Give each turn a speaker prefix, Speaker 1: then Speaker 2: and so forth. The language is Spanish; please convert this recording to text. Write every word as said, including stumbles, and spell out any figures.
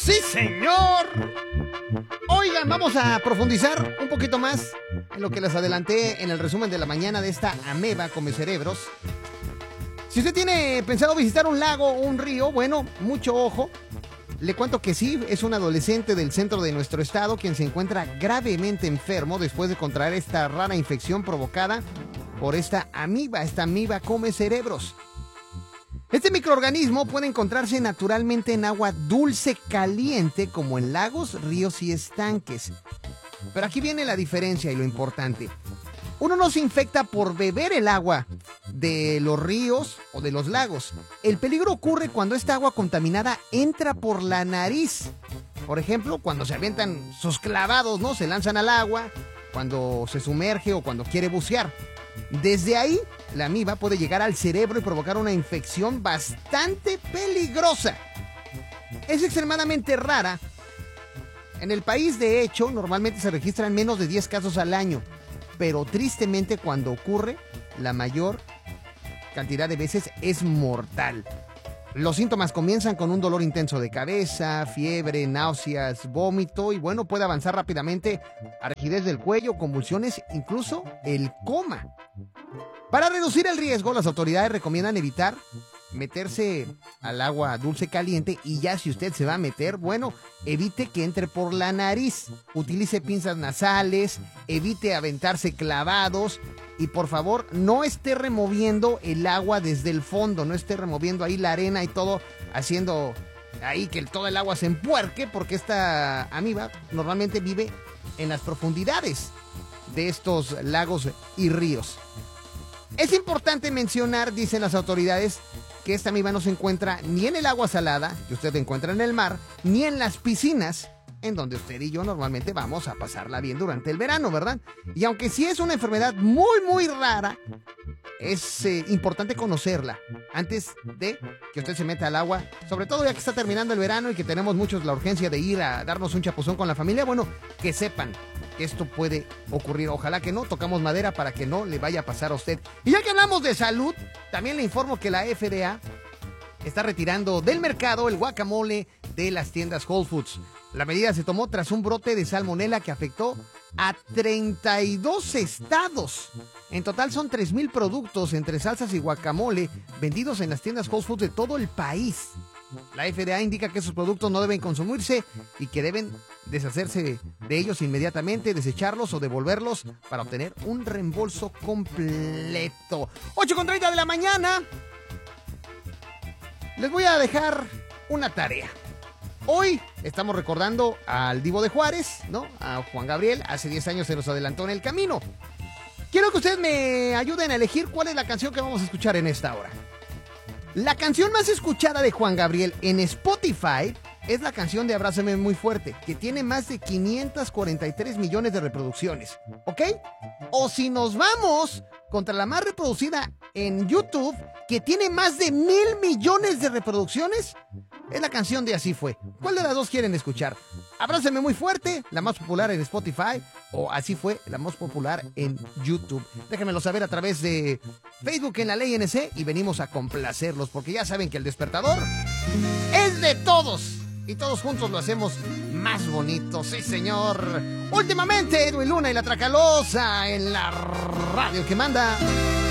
Speaker 1: ¡Sí, señor! Oigan, vamos a profundizar un poquito más en lo que les adelanté en el resumen de la mañana de esta ameba come cerebros. Si usted tiene pensado visitar un lago o un río, bueno, mucho ojo. Le cuento que sí, es un adolescente del centro de nuestro estado quien se encuentra gravemente enfermo después de contraer esta rara infección provocada por esta amiba. Esta amiba come cerebros. Este microorganismo puede encontrarse naturalmente en agua dulce caliente como en lagos, ríos y estanques. Pero aquí viene la diferencia y lo importante. Uno no se infecta por beber el agua de los ríos o de los lagos. El peligro ocurre cuando esta agua contaminada entra por la nariz. Por ejemplo, cuando se avientan sus clavados, ¿no? Se lanzan al agua, cuando se sumerge o cuando quiere bucear. Desde ahí, la amiba puede llegar al cerebro y provocar una infección bastante peligrosa. Es extremadamente rara. En el país, de hecho, normalmente se registran menos de diez casos al año. Pero tristemente cuando ocurre, la mayor cantidad de veces es mortal. Los síntomas comienzan con un dolor intenso de cabeza, fiebre, náuseas, vómito y bueno, puede avanzar rápidamente a rigidez del cuello, convulsiones, incluso el coma. Para reducir el riesgo, las autoridades recomiendan evitar meterse al agua dulce caliente y ya si usted se va a meter, bueno, evite que entre por la nariz, utilice pinzas nasales, evite aventarse clavados y por favor no esté removiendo el agua desde el fondo, no esté removiendo ahí la arena y todo, haciendo ahí que todo el agua se empuerque porque esta amiba normalmente vive en las profundidades de estos lagos y ríos. Es importante mencionar, dicen las autoridades, que esta amiba no se encuentra ni en el agua salada, que usted encuentra en el mar, ni en las piscinas, en donde usted y yo normalmente vamos a pasarla bien durante el verano, ¿verdad? Y aunque sí es una enfermedad muy, muy rara, es eh, importante conocerla antes de que usted se meta al agua, sobre todo ya que está terminando el verano y que tenemos muchos la urgencia de ir a darnos un chapuzón con la familia, bueno, que sepan que esto puede ocurrir. Ojalá que no, tocamos madera para que no le vaya a pasar a usted. Y ya que hablamos de salud, también le informo que la F D A está retirando del mercado el guacamole de las tiendas Whole Foods. La medida se tomó tras un brote de salmonela que afectó a treinta y dos estados. En total son tres mil productos entre salsas y guacamole vendidos en las tiendas Whole Foods de todo el país. La F D A indica que esos productos no deben consumirse y que deben deshacerse de ellos inmediatamente, desecharlos o devolverlos para obtener un reembolso completo. ocho con treinta de la mañana. Les voy a dejar una tarea. Hoy estamos recordando al Divo de Juárez, ¿no? A Juan Gabriel. Hace diez años se nos adelantó en el camino. Quiero que ustedes me ayuden a elegir cuál es la canción que vamos a escuchar en esta hora. La canción más escuchada de Juan Gabriel en Spotify es la canción de Abrázame Muy Fuerte, que tiene más de quinientos cuarenta y tres millones de reproducciones, ¿ok? O si nos vamos contra la más reproducida en YouTube, que tiene más de mil millones de reproducciones, es la canción de Así Fue. ¿Cuál de las dos quieren escuchar? Abrázame Muy Fuerte, la más popular en Spotify, o Así Fue, la más popular en YouTube. Déjenmelo saber a través de Facebook en La Ley N C y venimos a complacerlos, porque ya saben que el despertador es de todos. Y todos juntos lo hacemos más bonito, sí señor. Últimamente, Edwin Luna y la Tracalosa en la radio que manda.